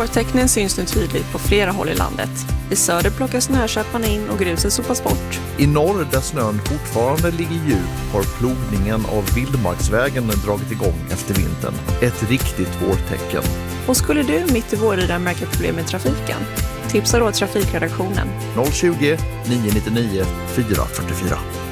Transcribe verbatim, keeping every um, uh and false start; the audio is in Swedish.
Vårtecknen syns nu tydligt på flera håll i landet. I söder plockar snököparna in och gruset sopas bort. I norr, där snön fortfarande ligger djup, har plogningen av vildmarksvägen dragit igång efter vintern. Ett riktigt vårtecken. Och skulle du mitt i vårridan märka problem med trafiken? Tipsa då trafikredaktionen. noll tjugo, nio nio nio, fyra fyra fyra.